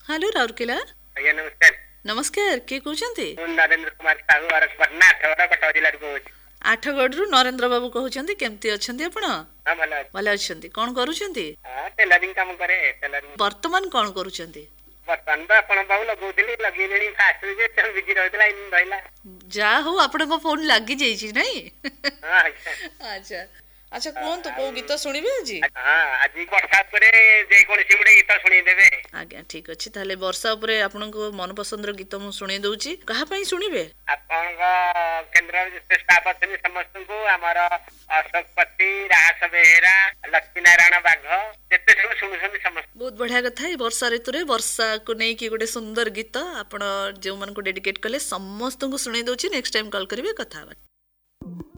Hello Rourkela. ଆଜ୍ଞା ନମସ୍କାର। नमस्कार किए कहते? ମୁଁ ନରେନ୍ଦ୍ର କୁମାର ସାହୁ ଅରଖପଟନା ଆଠଗଡ଼ କଟକ ଜିଲ୍ଲାରୁ କହୁଛି। आठगढ़ नरेंद्र बाबू कहते केमती अच्छा आपण? ହଁ ଭଲ ଅଛି। भल अच्छा कौन करुँच? ହଁ ଟେଲରିଂ କାମ କରେ ଟେଲରିଂ। वर्तमान कौन करुँच? ବର୍ତ୍ତମାନ ତ ଆପଣ ପାଖକୁ ଲଗଉଥିଲି ଲଗେଇଲେଣି ଫାଷ୍ଟ ଯେ ବିଜି ରହିଥିଲା ଏମିତି ରହିଲା। जा हो आपण फोन लगी जाइए नहीं? ହଁ ଆଜ୍ଞା। अच्छा अच्छा कहतु कौ गीत शुणवे आज? ହଁ ଆଜି ବର୍ଷା ଉପରେ ଯେକୌଣସି ଗୋଟେ ଗୀତ ଶୁଣେଇଦେବେ। आज्ञा ठीक अच्छे ताले वर्षा उपरे आपनको मन पसंद गीत मु शुणी दउची कहा पई शुणिबे? ଆପଣଙ୍କ କେନ୍ଦ୍ରରେ ଯେତେ ଷ୍ଟାଫ୍ ଅଛନ୍ତି ସମସ୍ତଙ୍କୁ ଆମର ଅଶୋକ ପତି ରାହାସ ବେହେରା ଲକ୍ଷ୍ମୀ ନାରାୟଣ ବାଘ ଯେତେ ସବୁ ଶୁଣୁଛନ୍ତି ସମସ୍ତେ। बहुत बढ़िया कथा है वर्षा ऋतु रे वर्षा को नहीं कि गोटे सुंदर गीत आपण जो मन को डेडिकेट कले समस्त को सुनाई दउची नेक्स्ट टाइम कॉल करिवे कथा।